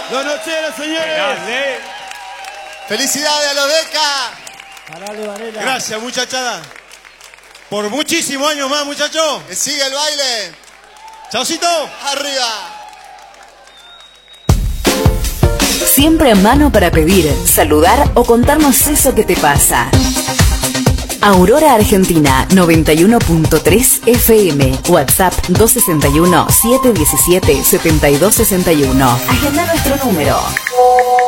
Los nocheros, señores. ¡Felicidades a los Deca! Parale, Varela. Gracias, muchachada. Por muchísimos años más, muchachos. ¡Que siga el baile! ¡Chaucito! ¡Arriba! Siempre a mano para pedir, saludar o contarnos eso que te pasa. Aurora Argentina 91.3 FM. WhatsApp 261 717 7261. Agenda nuestro número.